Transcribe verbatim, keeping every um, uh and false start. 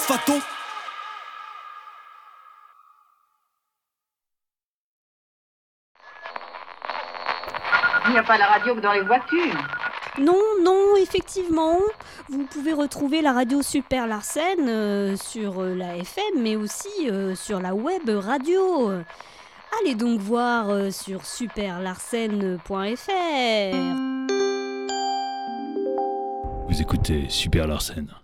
Fato. Il n'y a pas la radio que dans les voitures. Non, non, effectivement. Vous pouvez retrouver la radio Super Larsen euh, sur euh, la F M, mais aussi euh, sur la web radio. Allez donc voir euh, sur super larsen point f r. Vous écoutez Super Larsen.